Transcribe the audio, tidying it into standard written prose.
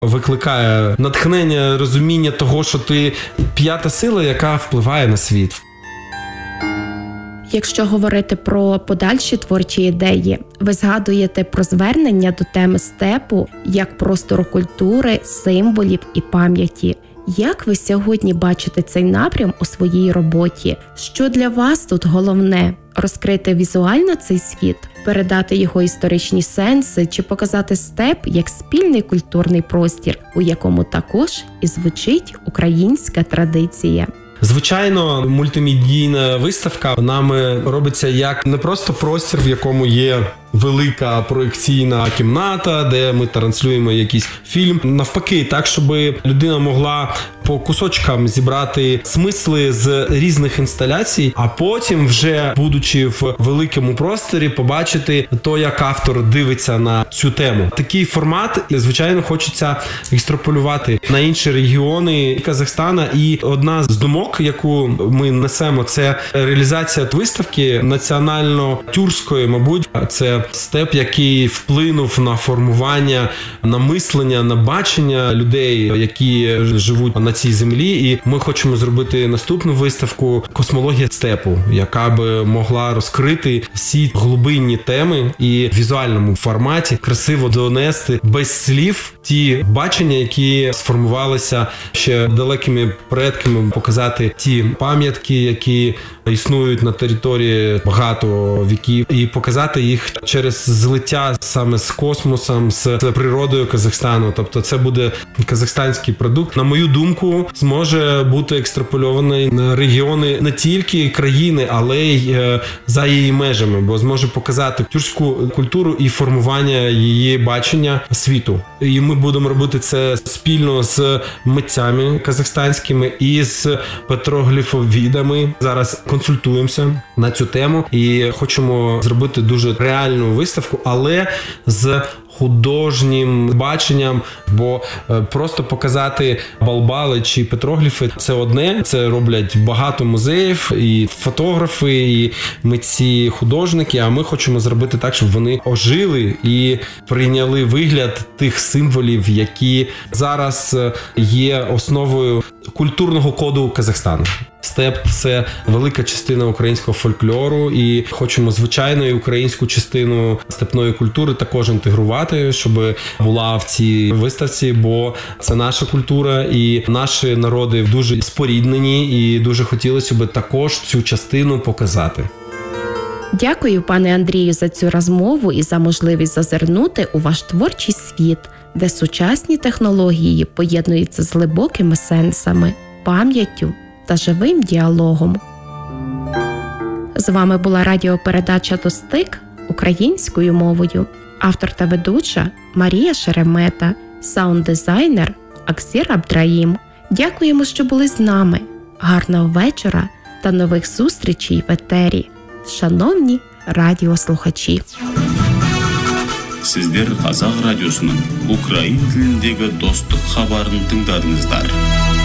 викликає натхнення, розуміння того, що ти п'ята сила, яка впливає на світ. Якщо говорити про подальші творчі ідеї, ви згадуєте про звернення до теми степу як простору культури, символів і пам'яті. Як ви сьогодні бачите цей напрям у своїй роботі? Що для вас тут головне? Розкрити візуально цей світ, передати його історичні сенси чи показати степ як спільний культурний простір, у якому також і звучить українська традиція? Звичайно, мультимедійна виставка нами робиться як не просто простір, в якому є велика проекційна кімната, де ми транслюємо якийсь фільм. Навпаки, так, щоб людина могла по кусочкам зібрати смисли з різних інсталяцій, а потім вже, будучи в великому просторі, побачити то, як автор дивиться на цю тему. Такий формат, звичайно, хочеться екстраполювати на інші регіони Казахстана. І одна з думок, яку ми несемо, це реалізація виставки національно-тюркської, мабуть, це степ, який вплинув на формування, на мислення, на бачення людей, які живуть на цій землі. І ми хочемо зробити наступну виставку «Космологія степу», яка би могла розкрити всі глибинні теми і в візуальному форматі красиво донести без слів ті бачення, які сформувалися ще далекими предками, показати ті пам'ятки, які існують на території багато віків, і показати їх через злиття саме з космосом, з природою Казахстану. Тобто це буде казахстанський продукт. На мою думку, зможе бути екстраполюваний на регіони не тільки країни, але й за її межами, бо зможе показати тюркську культуру і формування її бачення світу. І ми будемо робити це спільно з митцями казахстанськими і з петрогліфовідами. Зараз консультуємося на цю тему і хочемо зробити дуже реальну виставку, але з художнім баченням, бо просто показати балбали чи петрогліфи – це одне, це роблять багато музеїв, і фотографи, і митці, художники, а ми хочемо зробити так, щоб вони ожили і прийняли вигляд тих символів, які зараз є основою культурного коду Казахстану. Степ – це велика частина українського фольклору, і хочемо звичайно і українську частину степної культури також інтегрувати, щоб була в цій виставці, бо це наша культура і наші народи дуже споріднені, і дуже хотілося б також цю частину показати. Дякую, пане Андрію, за цю розмову і за можливість зазирнути у ваш творчий світ, де сучасні технології поєднуються з глибокими сенсами, пам'яттю та живим діалогом. З вами була радіопередача «Достик» українською мовою. Автор та ведуча Марія Шеремета, саунд-дизайнер Аксір Абдраїм. Дякуємо, що були з нами. Гарного вечора та нових зустрічей в етері. Шановні радіослухачі. Сіздер Қазақ радиосының Украин тіліндегі достық хабарын тыңдадыңыздар.